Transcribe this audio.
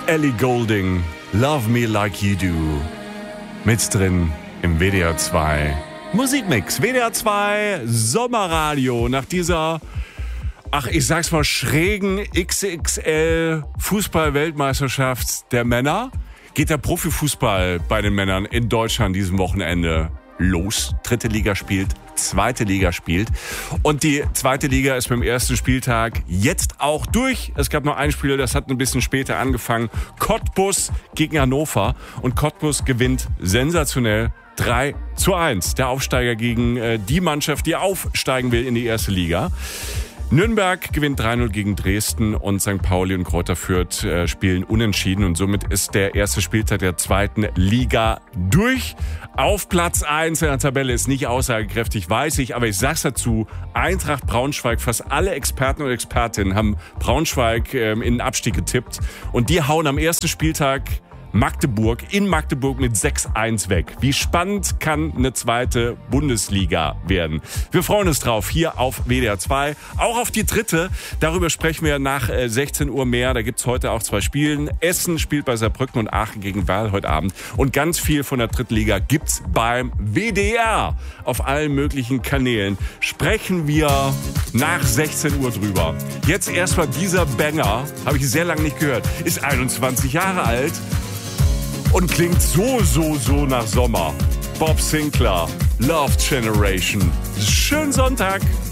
Ellie Goulding, Love Me Like You Do. Mit drin im WDR 2 Musikmix. WDR 2 Sommerradio nach dieser, ich sag's mal, schrägen XXL Fußball-Weltmeisterschaft der Männer. Geht der Profifußball bei den Männern in Deutschland diesem Wochenende los. Dritte Liga spielt, zweite Liga spielt. Und die zweite Liga ist beim ersten Spieltag jetzt auch durch. Es gab noch ein Spiel, das hat ein bisschen später angefangen. Cottbus gegen Hannover. Und Cottbus gewinnt sensationell 3:1. Der Aufsteiger gegen die Mannschaft, die aufsteigen will in die erste Liga. Nürnberg gewinnt 3:0 gegen Dresden und St. Pauli und Greuther Fürth spielen unentschieden und somit ist der erste Spieltag der zweiten Liga durch. Auf Platz 1 in der Tabelle ist nicht aussagekräftig, weiß ich, aber ich sag's dazu, Eintracht Braunschweig, fast alle Experten und Expertinnen haben Braunschweig in den Abstieg getippt und die hauen am ersten Spieltag Magdeburg mit 6:1 weg. Wie spannend kann eine zweite Bundesliga werden? Wir freuen uns drauf, hier auf WDR 2. Auch auf die dritte. Darüber sprechen wir nach 16 Uhr mehr. Da gibt's heute auch 2 Spiele. Essen spielt bei Saarbrücken und Aachen gegen Werl heute Abend. Und ganz viel von der dritten Liga gibt's beim WDR. Auf allen möglichen Kanälen sprechen wir nach 16 Uhr drüber. Jetzt erstmal dieser Banger. Habe ich sehr lange nicht gehört. Ist 21 Jahre alt. Und klingt so nach Sommer. Bob Sinclair, Love Generation. Schönen Sonntag.